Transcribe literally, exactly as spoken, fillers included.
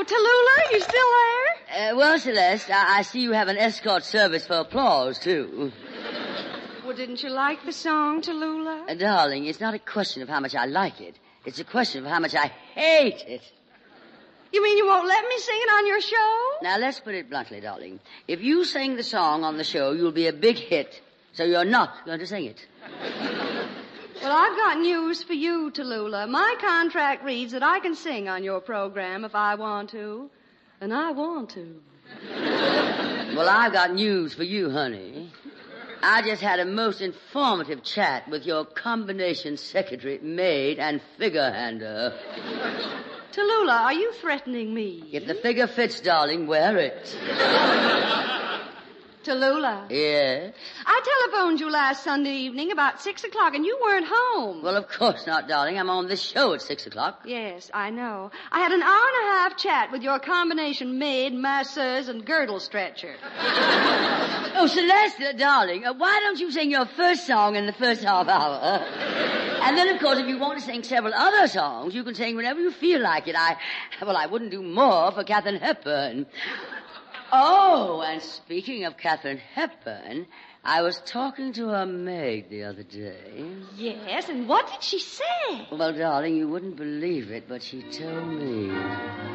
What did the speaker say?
Oh, Tallulah, you still there? Uh, well, Celeste, I-, I see you have an escort service for applause, too. Well, didn't you like the song, Tallulah? Uh, darling, it's not a question of how much I like it. It's a question of how much I hate it. You mean you won't let me sing it on your show? Now, let's put it bluntly, darling. If you sing the song on the show, you'll be a big hit. So you're not going to sing it. Well, I've got news for you, Tallulah. My contract reads that I can sing on your program if I want to. And I want to. Well, I've got news for you, honey. I just had a most informative chat with your combination secretary, maid, and figure-hander. Tallulah, are you threatening me? If the figure fits, darling, wear it. Tallulah. Yes? I telephoned you last Sunday evening about six o'clock, and you weren't home. Well, of course not, darling. I'm on this show at six o'clock. Yes, I know. I had an hour and a half chat with your combination maid, masseuse, and girdle stretcher. Oh, Celeste, darling, uh, why don't you sing your first song in the first half hour? And then, of course, if you want to sing several other songs, you can sing whenever you feel like it. I, well, I wouldn't do more for Katharine Hepburn. Oh, and speaking of Katharine Hepburn, I was talking to her maid the other day. Yes, and what did she say? Well, darling, you wouldn't believe it, but she told me.